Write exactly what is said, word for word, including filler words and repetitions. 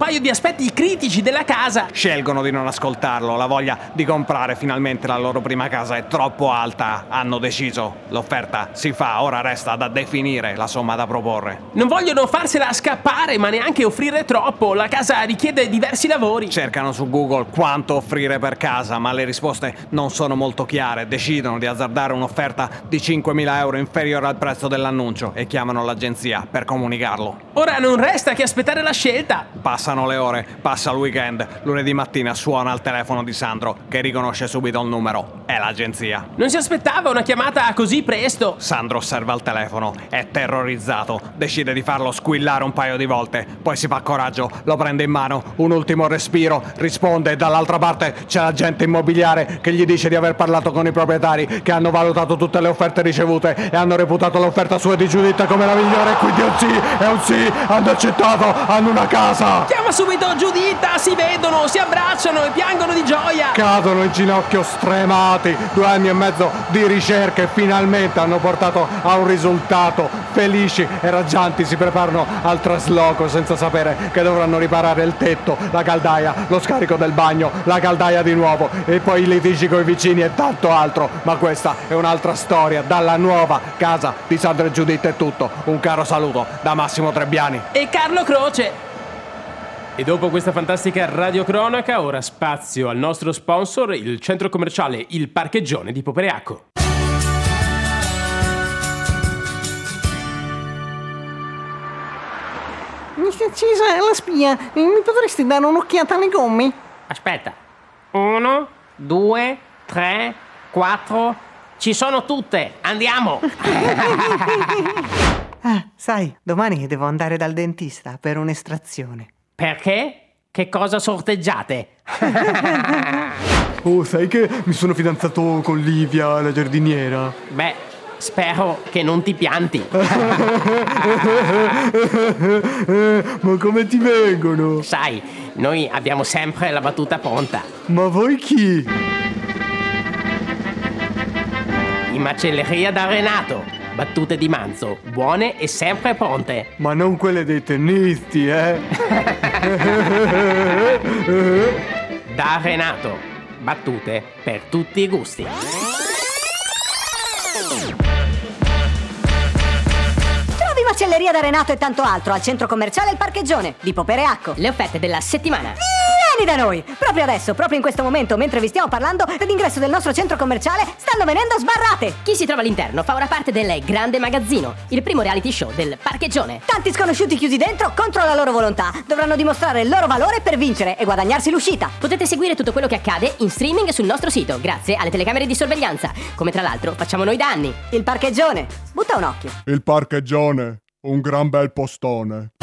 paio di aspetti critici della casa. Scelgono di non ascoltarlo, la voglia di comprare finalmente la loro prima casa è troppo alta. Hanno deciso, l'offerta si fa, ora resta da definire la somma da proporre. Non vogliono farsela scappare, ma neanche offrire troppo. La casa richiede diversi lavori. Cercano su Google quanto offrire per casa, ma le risposte non sono molto chiare. Decidono di azzardare un'offerta di cinquemila euro inferiore al prezzo dell'annuncio e chiamano l'agenzia per comunicarlo. Ora non resta che aspettare la scelta. Passano le ore, passa il weekend. Lunedì mattina suona il telefono di Sandro, che riconosce subito il numero. È l'agenzia. Non si aspettava una chiamata così presto. Sandro osserva il telefono, è terrorizzato. Decide di farlo squillare un paio di volte. Poi si fa coraggio, lo prende in mano, un ultimo respiro, risponde. Dall'altra parte c'è l'agente immobiliare che gli dice di aver parlato con i proprietari, che hanno valutato tutte le offerte ricevute e hanno reputato l'offerta sua di Giuditta come la migliore. Quindi è un sì, è un sì, hanno accettato, hanno una casa. Chiama subito Giuditta, si vedono, si abbracciano e piangono di gioia. Cadono in ginocchio stremati. Due anni e mezzo di ricerche finalmente hanno portato a un risultato. Felici e raggianti si preparano al trasloco senza sapere che dovranno riparare il tetto, la caldaia, lo scarico del bagno, la caldaia di nuovo e poi i litigi coi vicini e tanto altro. Ma questa è un'altra storia. Dalla nuova casa di Sandro e Giuditta è tutto. Un caro saluto da Massimo Trebbiani e Carlo Croce. E dopo questa fantastica radiocronaca, ora spazio al nostro sponsor, il centro commerciale Il Parcheggione di Popereacco. mister Cisa, la spia, mi potresti dare un'occhiata alle gomme? Aspetta. Uno, due, tre, quattro. Ci sono tutte. Andiamo. Ah, sai, domani devo andare dal dentista per un'estrazione. Perché? Che cosa sorteggiate? Oh, sai che mi sono fidanzato con Livia, la giardiniera? Beh, spero che non ti pianti. Ma come ti vengono? Sai, noi abbiamo sempre la battuta pronta. Ma voi chi? In macelleria da Renato. Battute di manzo, buone e sempre pronte. Ma non quelle dei tennisti, eh? Da Renato. Battute per tutti i gusti. Trovi macelleria da Renato e tanto altro al centro commerciale Il Parcheggione di Popereacco. Le offerte della settimana. Vieni da noi! Proprio adesso, proprio in questo momento, mentre vi stiamo parlando, l'ingresso del nostro centro commerciale stanno venendo sbarrate! Chi si trova all'interno fa ora parte del Grande Magazzino, il primo reality show del Parcheggione. Tanti sconosciuti chiusi dentro contro la loro volontà. Dovranno dimostrare il loro valore per vincere e guadagnarsi l'uscita. Potete seguire tutto quello che accade in streaming sul nostro sito, grazie alle telecamere di sorveglianza, come tra l'altro facciamo noi da anni. Il Parcheggione. Butta un occhio. Il Parcheggione, un gran bel postone.